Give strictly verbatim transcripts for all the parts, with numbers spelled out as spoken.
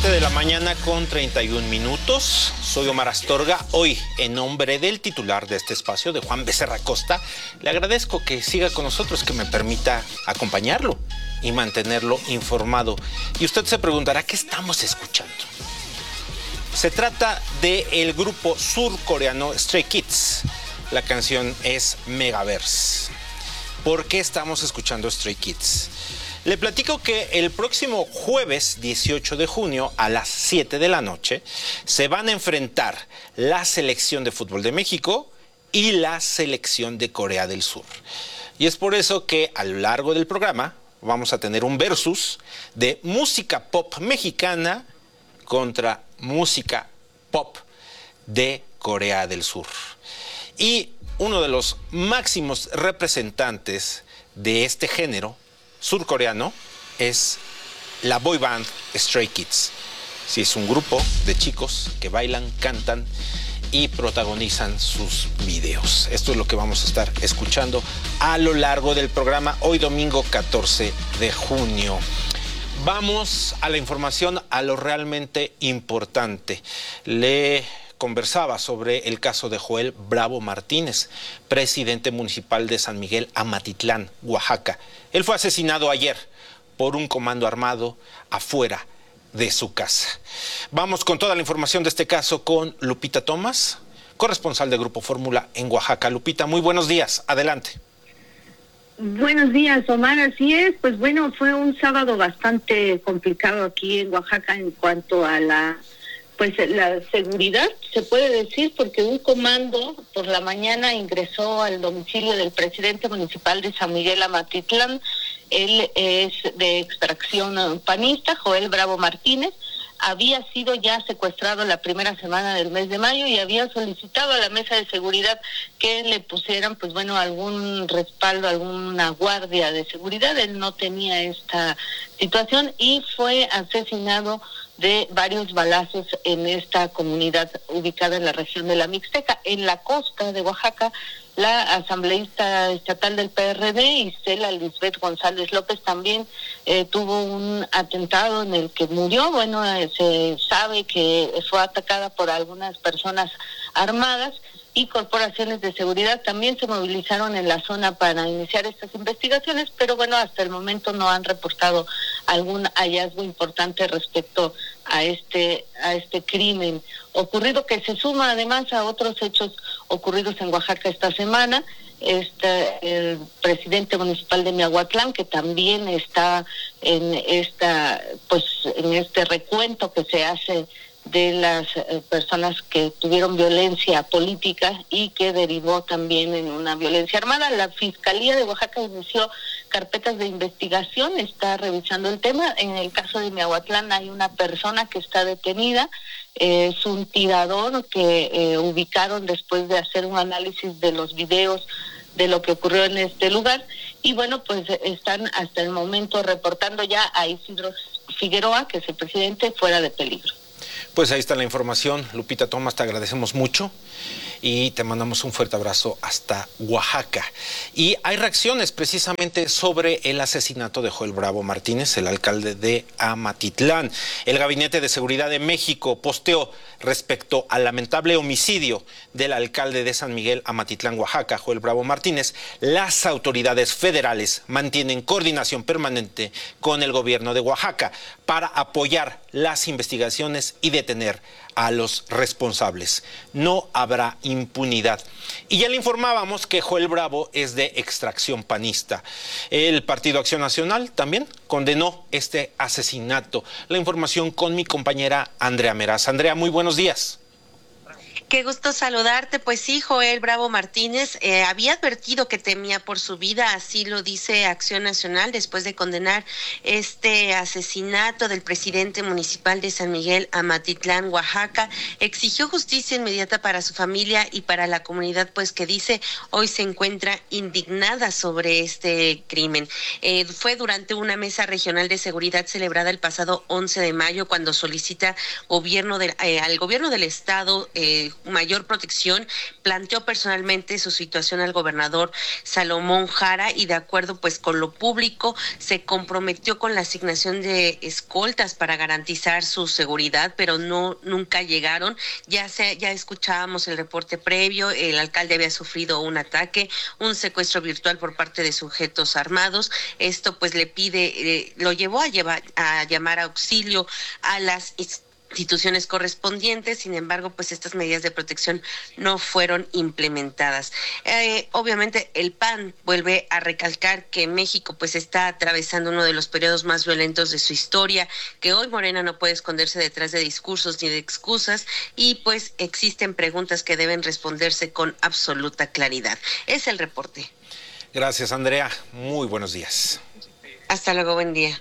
siete de la mañana con treinta y un minutos. Soy Omar Astorga. Hoy, en nombre del titular de este espacio, de Juan Becerra Costa, le agradezco que siga con nosotros, que me permita acompañarlo y mantenerlo informado. Y usted se preguntará, ¿qué estamos escuchando? Se trata del grupo surcoreano Stray Kids. La canción es Megaverse. ¿Por qué estamos escuchando Stray Kids? Le platico que el próximo jueves dieciocho de junio a las siete de la noche se van a enfrentar la selección de fútbol de México y la selección de Corea del Sur. Y es por eso que a lo largo del programa vamos a tener un versus de música pop mexicana contra música pop de Corea del Sur. Y uno de los máximos representantes de este género surcoreano es la boy band Stray Kids. Sí, es un grupo de chicos que bailan, cantan y protagonizan sus videos. Esto es lo que vamos a estar escuchando a lo largo del programa hoy domingo catorce de junio. Vamos a la información, a lo realmente importante. Le conversaba sobre el caso de Joel Bravo Martínez, presidente municipal de San Miguel Amatitlán, Oaxaca. Él fue asesinado ayer por un comando armado afuera de su casa. Vamos con toda la información de este caso con Lupita Tomás, corresponsal de Grupo Fórmula en Oaxaca. Lupita, muy buenos días. Adelante. Buenos días, Omar. Así es. Pues bueno, fue un sábado bastante complicado aquí en Oaxaca en cuanto a la pues la seguridad, se puede decir, porque un comando por la mañana ingresó al domicilio del presidente municipal de San Miguel Amatitlán. Él es de extracción panista, Joel Bravo Martínez. Había sido ya secuestrado la primera semana del mes de mayo y había solicitado a la mesa de seguridad que le pusieran, pues bueno, algún respaldo, alguna guardia de seguridad. Él no tenía esta situación y fue asesinado de varios balazos en esta comunidad ubicada en la región de la Mixteca. En la costa de Oaxaca, la asambleísta estatal del P R D, Isela Lisbeth González López, también eh, tuvo un atentado en el que murió. Bueno, eh, se sabe que fue atacada por algunas personas armadas y corporaciones de seguridad también se movilizaron en la zona para iniciar estas investigaciones, pero bueno, hasta el momento no han reportado algún hallazgo importante respecto a este a este crimen ocurrido, que se suma además a otros hechos ocurridos en Oaxaca esta semana. Este, el presidente municipal de Miahuatlán, que también está en esta pues en este recuento que se hace de las eh, personas que tuvieron violencia política y que derivó también en una violencia armada. La Fiscalía de Oaxaca inició carpetas de investigación, está revisando el tema. En el caso de Miahuatlán hay una persona que está detenida, eh, es un tirador que eh, ubicaron después de hacer un análisis de los videos de lo que ocurrió en este lugar, y bueno, pues están hasta el momento reportando ya a Isidro Figueroa, que es el presidente, fuera de peligro. Pues ahí está la información. Lupita Tomás, te agradecemos mucho y te mandamos un fuerte abrazo hasta Oaxaca. Y hay reacciones precisamente sobre el asesinato de Joel Bravo Martínez, el alcalde de Amatitlán. El Gabinete de Seguridad de México posteó respecto al lamentable homicidio del alcalde de San Miguel Amatitlán, Oaxaca, Joel Bravo Martínez. Las autoridades federales mantienen coordinación permanente con el gobierno de Oaxaca para apoyar las investigaciones y detener a los responsables. No habrá impunidad. Y ya le informábamos que Joel Bravo es de extracción panista. El Partido Acción Nacional también condenó este asesinato. La información con mi compañera Andrea Meraz. Andrea, muy buenos días. Qué gusto saludarte. Pues sí, Joel Bravo Martínez eh, había advertido que temía por su vida, así lo dice Acción Nacional, después de condenar este asesinato del presidente municipal de San Miguel Amatitlán, Oaxaca. Exigió justicia inmediata para su familia y para la comunidad, pues que dice hoy se encuentra indignada sobre este crimen. Eh, fue durante una mesa regional de seguridad celebrada el pasado once de mayo cuando solicita gobierno de, eh, al gobierno del estado, eh, mayor protección, planteó personalmente su situación al gobernador Salomón Jara y de acuerdo pues con lo público se comprometió con la asignación de escoltas para garantizar su seguridad, pero no nunca llegaron. Ya se ya escuchábamos el reporte previo, el alcalde había sufrido un ataque, un secuestro virtual por parte de sujetos armados. Esto pues le pide, eh, lo llevó a llevar a llamar a auxilio a las instituciones correspondientes. Sin embargo, pues estas medidas de protección no fueron implementadas. Eh, obviamente el P A N vuelve a recalcar que México pues está atravesando uno de los periodos más violentos de su historia, que hoy Morena no puede esconderse detrás de discursos ni de excusas y pues existen preguntas que deben responderse con absoluta claridad. Es el reporte. Gracias, Andrea. Muy buenos días. Hasta luego, buen día.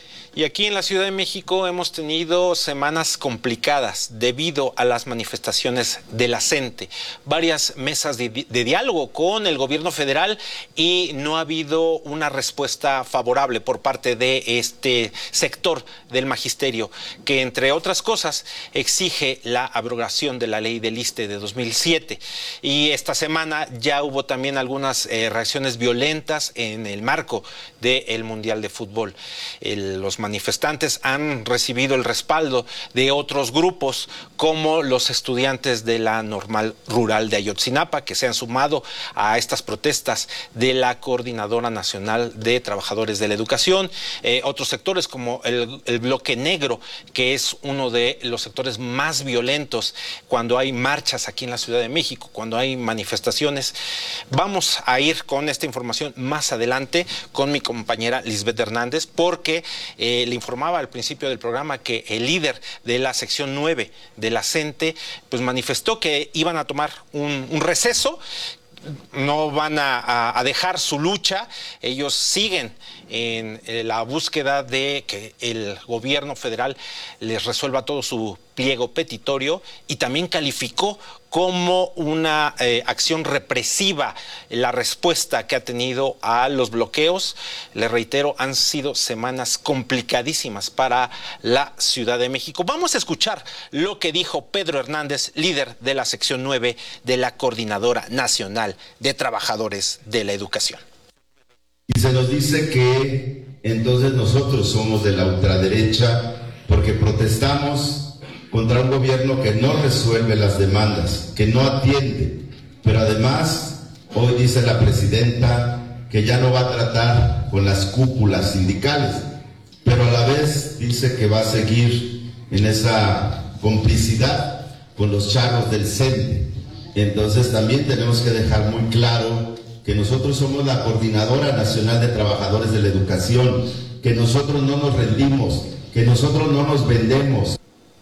Y aquí en la Ciudad de México hemos tenido semanas complicadas debido a las manifestaciones de la CENTE. Varias mesas de, de diálogo con el gobierno federal y no ha habido una respuesta favorable por parte de este sector del magisterio, que entre otras cosas exige la abrogación de la ley del ISSSTE de dos mil siete. Y esta semana ya hubo también algunas eh, reacciones violentas en el marco del Mundial de Fútbol. El, los manifestantes han recibido el respaldo de otros grupos como los estudiantes de la Normal Rural de Ayotzinapa, que se han sumado a estas protestas de la Coordinadora Nacional de Trabajadores de la Educación, eh, otros sectores como el, el Bloque Negro, que es uno de los sectores más violentos cuando hay marchas aquí en la Ciudad de México, cuando hay manifestaciones. Vamos a ir con esta información más adelante con mi compañera Lisbeth Hernández, porque eh, Eh, le informaba al principio del programa que el líder de la sección nueve de la CENTE pues manifestó que iban a tomar un, un receso, no van a, a, a dejar su lucha, ellos siguen en, en la búsqueda de que el gobierno federal les resuelva todo su pliego petitorio, y también calificó como una eh, acción represiva la respuesta que ha tenido a los bloqueos. Le reitero, han sido semanas complicadísimas para la Ciudad de México. Vamos a escuchar lo que dijo Pedro Hernández, líder de la sección nueve de la Coordinadora Nacional de Trabajadores de la Educación. Y se nos dice que entonces nosotros somos de la ultraderecha porque protestamos contra un gobierno que no resuelve las demandas, que no atiende. Pero además, hoy dice la presidenta que ya no va a tratar con las cúpulas sindicales, pero a la vez dice que va a seguir en esa complicidad con los charros del CENTE. Entonces también tenemos que dejar muy claro que nosotros somos la Coordinadora Nacional de Trabajadores de la Educación, que nosotros no nos rendimos, que nosotros no nos vendemos.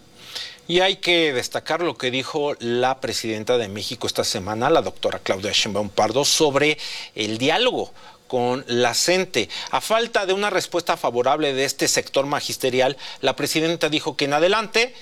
Y hay que destacar lo que dijo la presidenta de México esta semana, la doctora Claudia Sheinbaum Pardo, sobre el diálogo con la CENTE. A falta de una respuesta favorable de este sector magisterial, la presidenta dijo que en adelante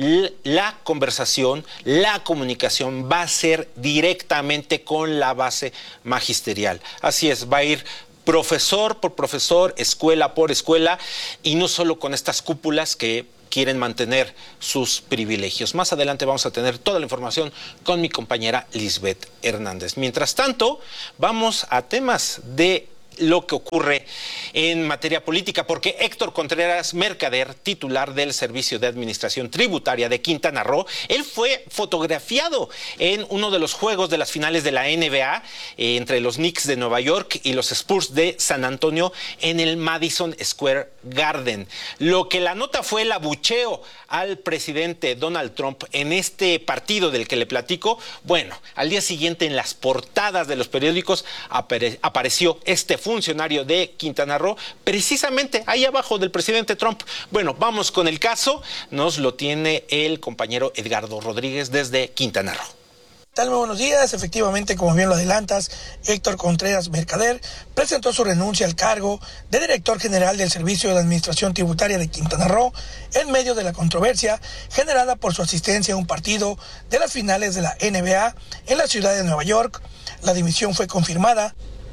la conversación, la comunicación va a ser directamente con la base magisterial. Así es, va a ir profesor por profesor, escuela por escuela, y no solo con estas cúpulas que quieren mantener sus privilegios. Más adelante vamos a tener toda la información con mi compañera Lisbeth Hernández. Mientras tanto, vamos a temas de lo que ocurre en materia política, porque Héctor Contreras Mercader, titular del Servicio de Administración Tributaria de Quintana Roo, él fue fotografiado en uno de los juegos de las finales de la N B A eh, entre los Knicks de Nueva York y los Spurs de San Antonio en el Madison Square Garden. Lo que la nota fue el abucheo al presidente Donald Trump en este partido del que le platico. Bueno, al día siguiente en las portadas de los periódicos apare- apareció este funcionario de Quintana Roo, precisamente ahí abajo del presidente Trump. Bueno, vamos con el caso, nos lo tiene el compañero Edgardo Rodríguez desde Quintana Roo. ¿Qué tal? Muy buenos días. Efectivamente, como bien lo adelantas, Héctor Contreras Mercader presentó su renuncia al cargo de director general del Servicio de Administración Tributaria de Quintana Roo en medio de la controversia generada por su asistencia a un partido de las finales de la N B A en la ciudad de Nueva York. La dimisión fue confirmada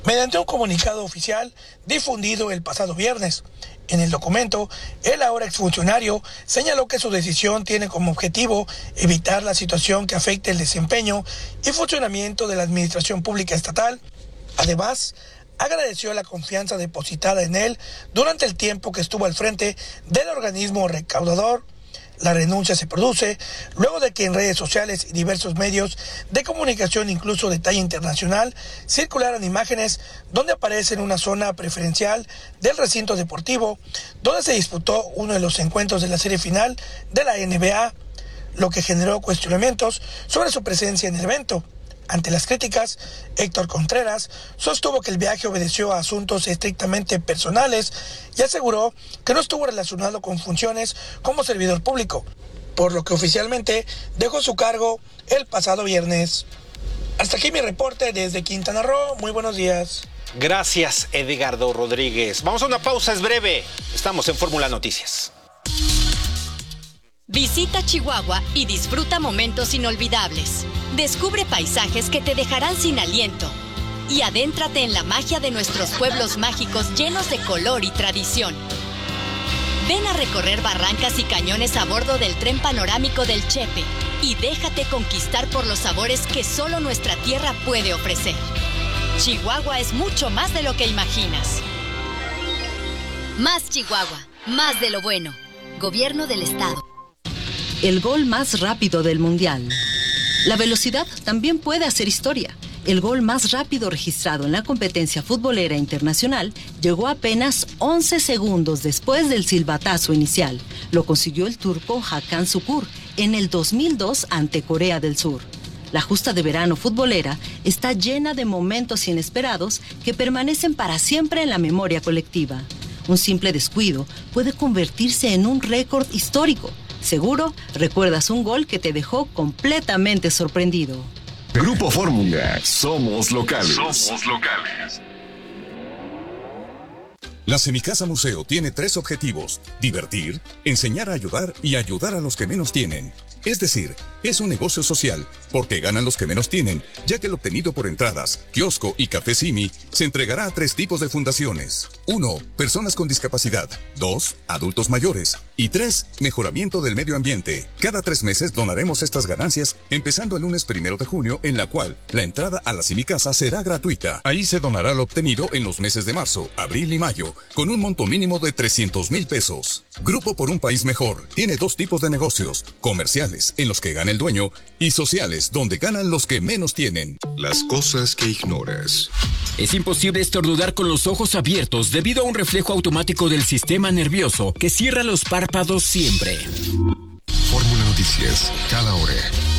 mediante un comunicado oficial difundido el pasado viernes. En el documento, el ahora exfuncionario señaló que su decisión tiene como objetivo evitar la situación que afecte el desempeño y funcionamiento de la administración pública estatal. Además, agradeció la confianza depositada en él durante el tiempo que estuvo al frente del organismo recaudador. La renuncia se produce luego de que en redes sociales y diversos medios de comunicación, incluso de talla internacional, circularan imágenes donde aparece en una zona preferencial del recinto deportivo, donde se disputó uno de los encuentros de la serie final de la N B A, lo que generó cuestionamientos sobre su presencia en el evento. Ante las críticas, Héctor Contreras sostuvo que el viaje obedeció a asuntos estrictamente personales y aseguró que no estuvo relacionado con funciones como servidor público, por lo que oficialmente dejó su cargo el pasado viernes. Hasta aquí mi reporte desde Quintana Roo. Muy buenos días. Gracias, Edgardo Rodríguez. Vamos a una pausa, es breve. Estamos en Fórmula Noticias. Visita Chihuahua y disfruta momentos inolvidables. Descubre paisajes que te dejarán sin aliento. Y adéntrate en la magia de nuestros pueblos mágicos llenos de color y tradición. Ven a recorrer barrancas y cañones a bordo del tren panorámico del Chepe y déjate conquistar por los sabores que solo nuestra tierra puede ofrecer. Chihuahua es mucho más de lo que imaginas. Más Chihuahua, más de lo bueno. Gobierno del Estado. El gol más rápido del Mundial. La velocidad también puede hacer historia. El gol más rápido registrado en la competencia futbolera internacional llegó apenas once segundos después del silbatazo inicial. Lo consiguió el turco Hakan Şükür en el dos mil dos ante Corea del Sur. La justa de verano futbolera está llena de momentos inesperados que permanecen para siempre en la memoria colectiva. Un simple descuido puede convertirse en un récord histórico. Seguro, recuerdas un gol que te dejó completamente sorprendido. Grupo Fórmula, somos locales. Somos locales. La Semicasa Museo tiene tres objetivos: divertir, enseñar a ayudar y ayudar a los que menos tienen. Es decir, es un negocio social, porque ganan los que menos tienen, ya que el obtenido por entradas, kiosco y café Simi se entregará a tres tipos de fundaciones. Uno, personas con discapacidad. Dos, adultos mayores. Y tres, mejoramiento del medio ambiente. Cada tres meses donaremos estas ganancias, empezando el lunes primero de junio, en la cual la entrada a la Semicasa será gratuita. Ahí se donará lo obtenido en los meses de marzo, abril y mayo, con un monto mínimo de trescientos mil pesos. Grupo por un País Mejor tiene dos tipos de negocios: comerciales, en los que gana el dueño, y sociales, donde ganan los que menos tienen. Las cosas que ignoras. Es imposible estornudar con los ojos abiertos debido a un reflejo automático del sistema nervioso que cierra los párpados siempre. Fórmula Noticias, cada hora.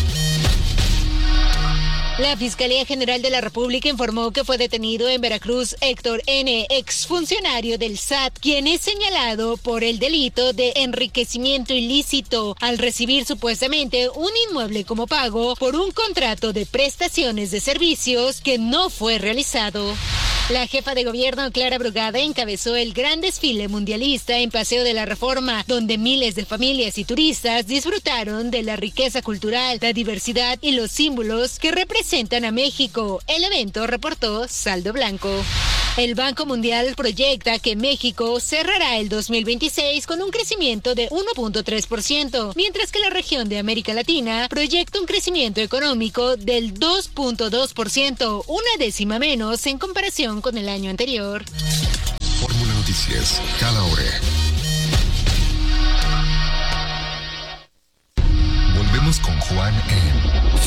La Fiscalía General de la República informó que fue detenido en Veracruz Héctor N., exfuncionario del S A T, quien es señalado por el delito de enriquecimiento ilícito al recibir supuestamente un inmueble como pago por un contrato de prestaciones de servicios que no fue realizado. La jefa de gobierno, Clara Brugada, encabezó el gran desfile mundialista en Paseo de la Reforma, donde miles de familias y turistas disfrutaron de la riqueza cultural, la diversidad y los símbolos que representan a México. El evento reportó Saldo Blanco. El Banco Mundial proyecta que México cerrará el dos mil veintiséis con un crecimiento de uno punto tres por ciento, mientras que la región de América Latina proyecta un crecimiento económico del dos punto dos por ciento, una décima menos en comparación con el año anterior. Fórmula Noticias, cada hora. Volvemos con Juan en